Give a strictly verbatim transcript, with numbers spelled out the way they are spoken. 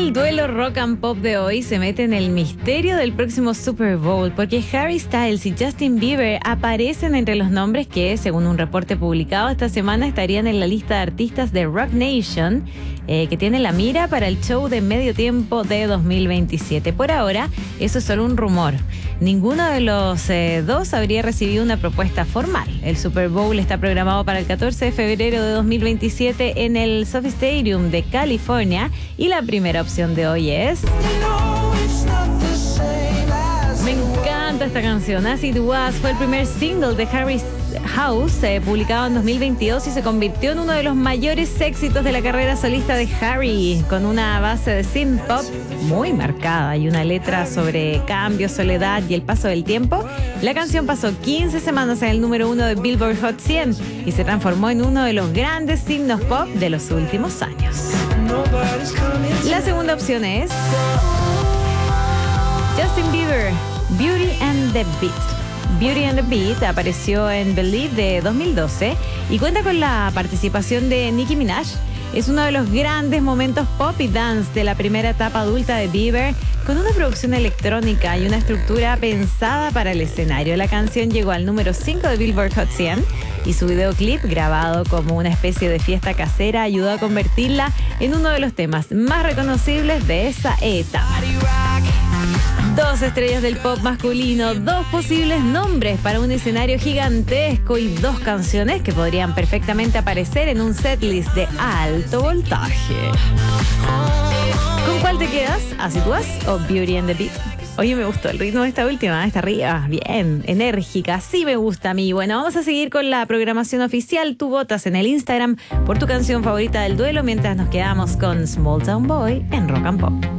El duelo rock and pop de hoy se mete en el misterio del próximo Super Bowl, porque Harry Styles y Justin Bieber aparecen entre los nombres que, según un reporte publicado esta semana, estarían en la lista de artistas de Rock Nation, eh, que tiene la mira para el show de medio tiempo de dos mil veintisiete. Por ahora, eso es solo un rumor. Ninguno de los eh, dos habría recibido una propuesta formal. El Super Bowl está programado para el catorce de febrero de dos mil veintisiete en el SoFi Stadium de California, y la primera opción de hoy es... Me encanta esta canción. As It Was fue el primer single de Harry's House, eh, publicado en dos mil veintidós, y se convirtió en uno de los mayores éxitos de la carrera solista de Harry, con una base de synth pop muy marcada y una letra sobre cambio, soledad y el paso del tiempo. La canción pasó quince semanas en el número uno de Billboard Hot cien y se transformó en uno de los grandes signos pop de los últimos años. La segunda opción es Justin Bieber, Beauty and the Beat. Beauty and the Beat apareció en Believe de dos mil doce y cuenta con la participación de Nicki Minaj. Es uno de los grandes momentos pop y dance de la primera etapa adulta de Bieber, con una producción electrónica y una estructura pensada para el escenario. La canción llegó al número cinco de Billboard Hot cien y su videoclip, grabado como una especie de fiesta casera, ayudó a convertirla en uno de los temas más reconocibles de esa etapa. Dos estrellas del pop masculino, dos posibles nombres para un escenario gigantesco y dos canciones que podrían perfectamente aparecer en un setlist de alto voltaje. ¿Con cuál te quedas? ¿As It Was o Beauty and the Beat? Oye, me gustó el ritmo de esta última, esta arriba, bien, enérgica, sí me gusta a mí. Bueno, vamos a seguir con la programación oficial. Tú votas en el Instagram por tu canción favorita del duelo, mientras nos quedamos con Small Town Boy en Rock and Pop.